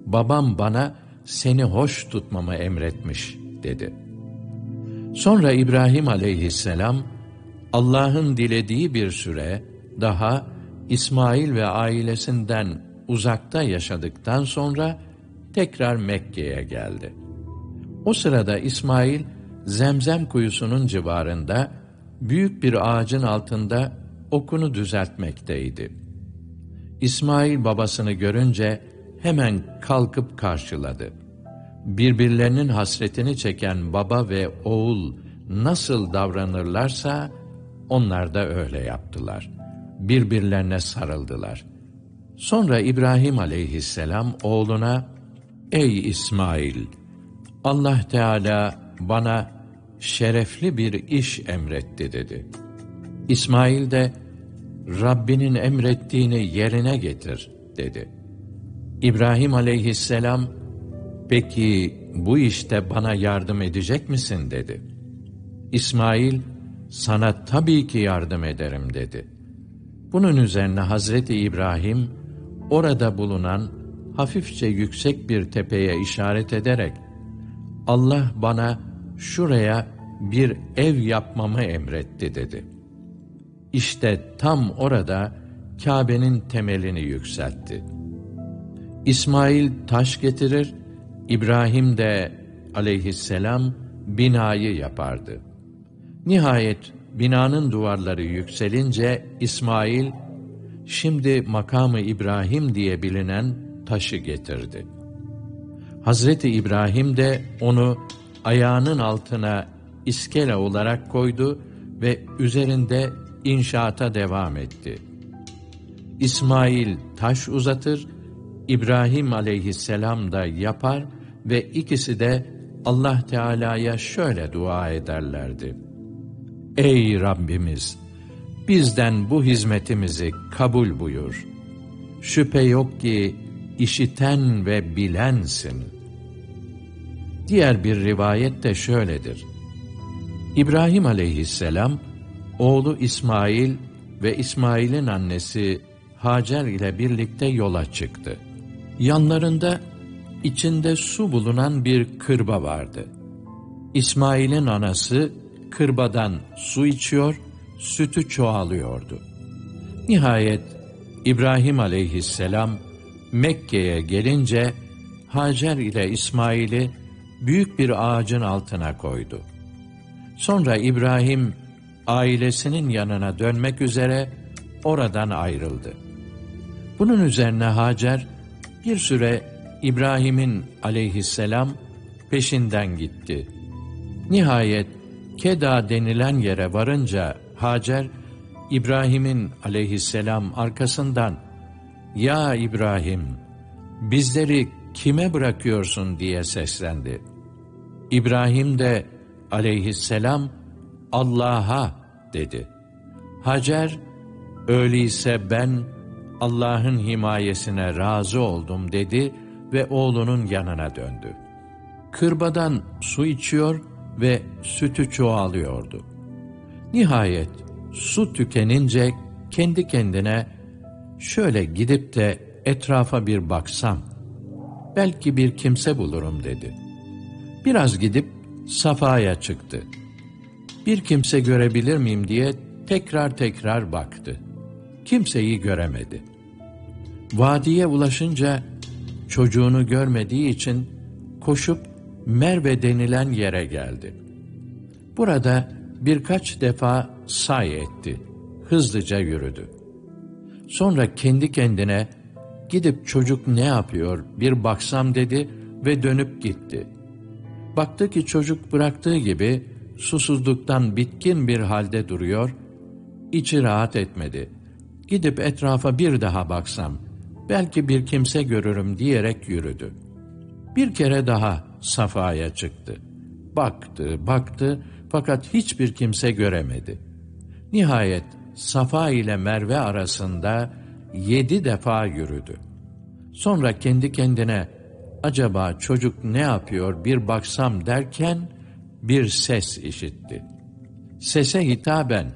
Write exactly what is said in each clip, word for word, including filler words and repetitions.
babam bana seni hoş tutmamı emretmiş dedi. Sonra İbrahim aleyhisselam Allah'ın dilediği bir süre daha İsmail ve ailesinden uzakta yaşadıktan sonra tekrar Mekke'ye geldi. O sırada İsmail Zemzem kuyusunun civarında büyük bir ağacın altında okunu düzeltmekteydi. İsmail babasını görünce hemen kalkıp karşıladı. Birbirlerinin hasretini çeken baba ve oğul nasıl davranırlarsa onlar da öyle yaptılar. Birbirlerine sarıldılar. Sonra İbrahim aleyhisselam oğluna, "Ey İsmail, Allah Teala bana şerefli bir iş emretti" dedi. İsmail de, "Rabbinin emrettiğini yerine getir" dedi. İbrahim aleyhisselam, "Peki bu işte bana yardım edecek misin?" dedi. İsmail, "Sana tabii ki yardım ederim" dedi. Bunun üzerine Hazreti İbrahim, orada bulunan hafifçe yüksek bir tepeye işaret ederek, "Allah bana şuraya bir ev yapmamı emretti" dedi. İşte tam orada Kâbe'nin temelini yükseltti. İsmail taş getirir, İbrahim de aleyhisselam binayı yapardı. Nihayet binanın duvarları yükselince İsmail, şimdi makamı İbrahim diye bilinen taşı getirdi. Hazreti İbrahim de onu ayağının altına iskele olarak koydu ve üzerinde inşaata devam etti. İsmail taş uzatır, İbrahim aleyhisselam da yapar ve ikisi de Allah Teala'ya şöyle dua ederlerdi: "Ey Rabbimiz! Bizden bu hizmetimizi kabul buyur. Şüphe yok ki işiten ve bilensin." Diğer bir rivayet de şöyledir: İbrahim aleyhisselam, oğlu İsmail ve İsmail'in annesi Hacer ile birlikte yola çıktı. Yanlarında içinde su bulunan bir kırba vardı. İsmail'in anası kırbadan su içiyor, sütü çoğalıyordu. Nihayet İbrahim aleyhisselam Mekke'ye gelince Hacer ile İsmail'i büyük bir ağacın altına koydu. Sonra İbrahim ailesinin yanına dönmek üzere oradan ayrıldı. Bunun üzerine Hacer bir süre İbrahim'in aleyhisselam peşinden gitti. Nihayet Keda denilen yere varınca Hacer, İbrahim'in aleyhisselam arkasından, "Ya İbrahim, bizleri kime bırakıyorsun?" diye seslendi. İbrahim de aleyhisselam, "Allah'a" dedi. Hacer, "Öyleyse ben Allah'ın himayesine razı oldum" dedi ve oğlunun yanına döndü. Kırbadan su içiyor ve sütü çoğalıyordu. Nihayet su tükenince kendi kendine, "Şöyle gidip de etrafa bir baksam, belki bir kimse bulurum" dedi. Biraz gidip Safa'ya çıktı. Bir kimse görebilir miyim diye tekrar tekrar baktı. Kimseyi göremedi. Vadiye ulaşınca çocuğunu görmediği için koşup Merve denilen yere geldi. Burada birkaç defa say etti. Hızlıca yürüdü. Sonra kendi kendine, "Gidip çocuk ne yapıyor bir baksam" dedi ve dönüp gitti. Baktı ki çocuk bıraktığı gibi susuzluktan bitkin bir halde duruyor, içi rahat etmedi. "Gidip etrafa bir daha baksam, belki bir kimse görürüm" diyerek yürüdü. Bir kere daha Safa'ya çıktı. Baktı, baktı fakat hiçbir kimse göremedi. Nihayet Safa ile Merve arasında yedi defa yürüdü. Sonra kendi kendine, "Acaba çocuk ne yapıyor bir baksam" derken bir ses işitti. Sese hitaben,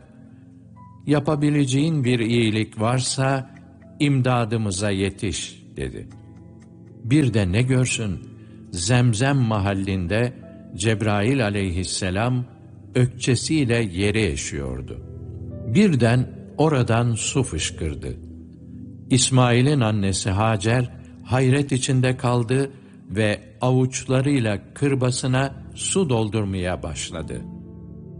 "Yapabileceğin bir iyilik varsa imdadımıza yetiş" dedi. Bir de ne görsün, Zemzem mahallinde Cebrail aleyhisselam ökçesiyle yeri eşiyordu. Birden oradan su fışkırdı. İsmail'in annesi Hacer hayret içinde kaldı ve avuçlarıyla kırbasına su doldurmaya başladı.